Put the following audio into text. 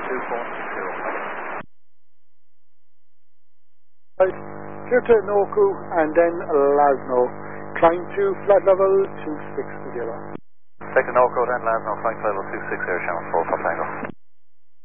Right, clear to Noku and then Lasno. Climb to flight level 26 0. Take the Noku, then Lasno, flight level 26 Air Channel 4 for Tango.